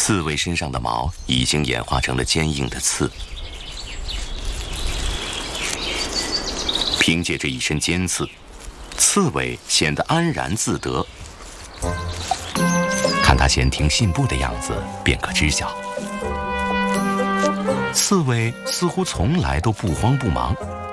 刺猬身上的毛已经演化成了坚硬的刺，凭借这一身尖刺，刺猬显得安然自得。看它闲庭信步的样子，便可知晓，刺猬似乎从来都不慌不忙，